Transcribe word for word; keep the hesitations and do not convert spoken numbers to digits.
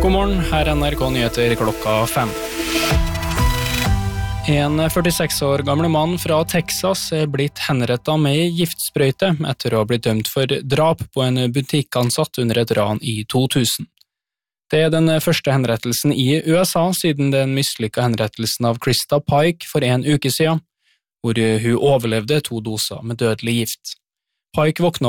God morgen, her er N R K Nyheter klokka fem. En førtiseks år gamle mann fra Texas er blitt henrettet med giftsprøyte etter å ha blitt dømt for drap på en butikkansatt under et ran i to tusen. Det er den første henrettelsen i U S A siden den mislykkede henrettelsen av Krista Pike for en uke siden, hvor hun overlevde to doser med dødelig gift. Pike våkna